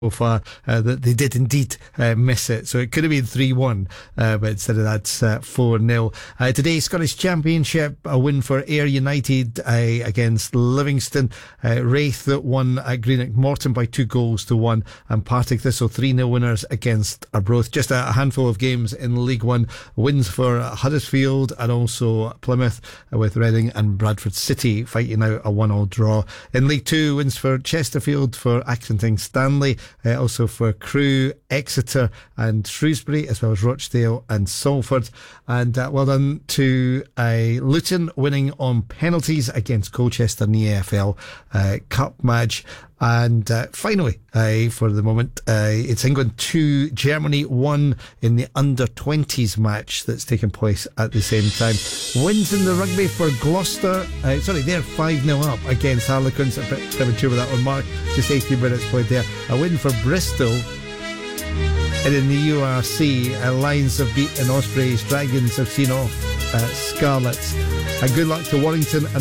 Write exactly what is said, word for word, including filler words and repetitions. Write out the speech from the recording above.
so far uh, that they did indeed uh, miss it, so it could have been three one, uh, but instead of that, uh, four nil. Uh, today, Scottish Championship, a win for Ayr United uh, against Livingston. uh, Wraith that won at Greenock Morton by two goals to one, and Partick Thistle three nil winners against Arbroath. Just a handful of games in League One. Wins for Huddersfield and also Plymouth, uh, with Reading and Bradford City fighting out a one all draw. In League Two, wins for Chesterfield, for Accrington Stanley, Uh, also for Crewe, Exeter and Shrewsbury, as well as Rochdale and Salford. And uh, well done to uh, Luton, winning on penalties against Colchester in the A F L uh, Cup match. And uh, finally, uh, for the moment, uh, it's England two, Germany one in the under twenties match that's taken place at the same time. Wins in the rugby for Gloucester. Uh, sorry, they're five nil up against Harlequins. I'm a bit premature with that one, Mark. Just eighteen minutes played there. A win for Bristol. And in the U R C, uh, Lions have beaten Ospreys, Dragons have seen off uh, Scarlets. And good luck to Warrington and